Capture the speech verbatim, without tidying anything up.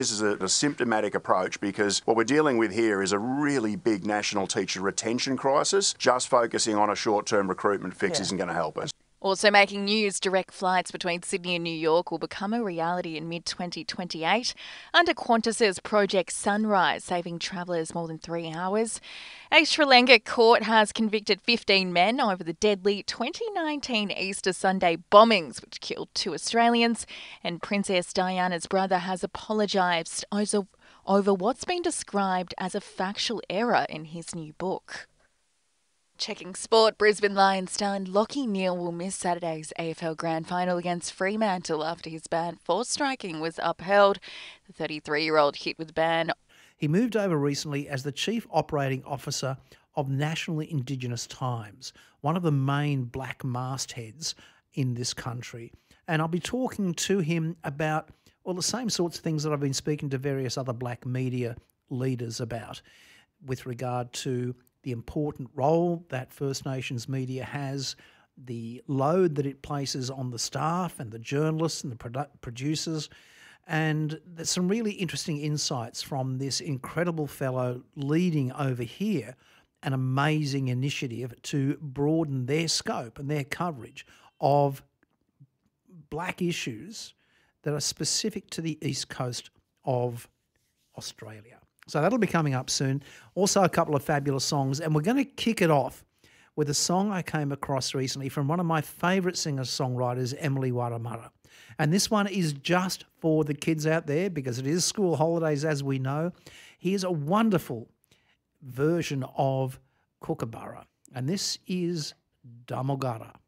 This is a, a symptomatic approach because what we're dealing with here is a really big national teacher retention crisis. Just focusing on a short-term recruitment fix Yeah. isn't going to help us. Also making news, direct flights between Sydney and New York will become a reality in mid twenty twenty-eight under Qantas's Project Sunrise, saving travellers more than three hours. A Sri Lanka court has convicted fifteen men over the deadly twenty nineteen Easter Sunday bombings, which killed two Australians, and Princess Diana's brother has apologised over, over what's been described as a factual error in his new book. Checking sport, Brisbane Lions star Lachie Neale will miss Saturday's A F L Grand Final against Fremantle after his ban for striking was upheld. The thirty-three-year-old hit with ban. He moved over recently as the Chief Operating Officer of National Indigenous Times, one of the main black mastheads in this country. And I'll be talking to him about, well, the same sorts of things that I've been speaking to various other black media leaders about with regard to the important role that First Nations media has, the load that it places on the staff and the journalists and the produ- producers. And there's some really interesting insights from this incredible fellow leading over here an amazing initiative to broaden their scope and their coverage of black issues that are specific to the east coast of Australia. So that'll be coming up soon. Also a couple of fabulous songs. And we're going to kick it off with a song I came across recently from one of my favourite singer-songwriters, Emily Waramara. And this one is just for the kids out there because it is school holidays, as we know. Here's a wonderful version of Kookaburra. And this is Damogara.